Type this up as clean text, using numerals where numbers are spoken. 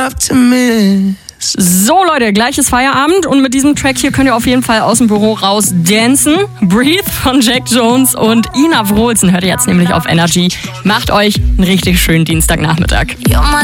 hard to miss. So Leute, gleich ist Feierabend und mit diesem Track hier könnt ihr auf jeden Fall aus dem Büro raus dancen. Breathe von Jack Jones und Ina Wrohlsen hört ihr jetzt nämlich auf Energy. Macht euch einen richtig schönen Dienstagnachmittag.